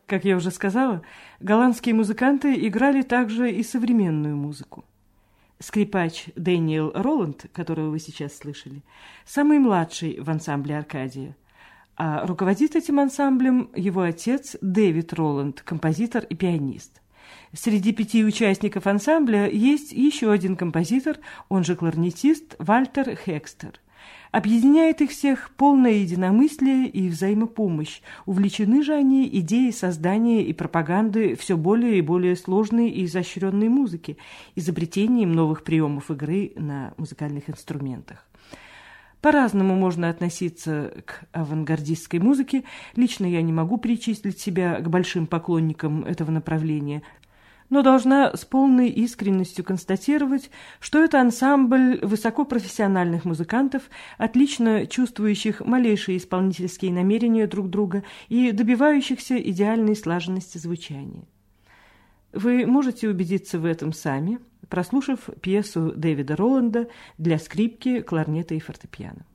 Как я уже сказала, голландские музыканты играли также и современную музыку. Скрипач Дэниел Роланд, которого вы сейчас слышали, самый младший в ансамбле «Аркадия», а руководит этим ансамблем его отец Дэвид Роланд, композитор и пианист. Среди 5 участников ансамбля есть еще один композитор, он же кларнетист Вальтер Хекстер. Объединяет их всех полное единомыслие и взаимопомощь. Увлечены же они идеей создания и пропаганды все более и более сложной и изощренной музыки, изобретением новых приемов игры на музыкальных инструментах. По-разному можно относиться к авангардистской музыке. Лично я не могу причислить себя к большим поклонникам этого направления, но должна с полной искренностью констатировать, что это ансамбль высокопрофессиональных музыкантов, отлично чувствующих малейшие исполнительские намерения друг друга и добивающихся идеальной слаженности звучания. Вы можете убедиться в этом сами, прослушав пьесу Дэвида Роланда для скрипки, кларнета и фортепиано.